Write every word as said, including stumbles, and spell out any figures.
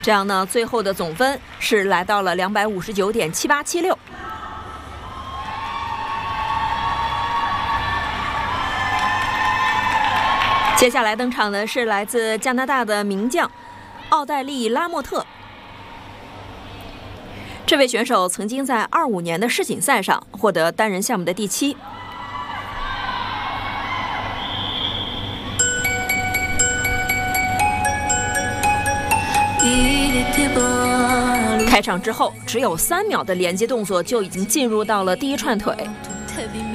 这样呢，最后的总分是来到了两百五十九点七八七六。接下来登场的是来自加拿大的名将奥黛丽·拉莫特。这位选手曾经在二五年的世锦赛上获得单人项目的第七。开场之后，只有三秒的连接动作就已经进入到了第一串腿。